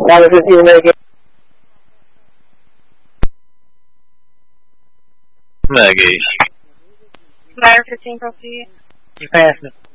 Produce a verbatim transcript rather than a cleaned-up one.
Ladder fifteen, Medicaid. Maggie. Ladder fifteen, proceed. You passed me.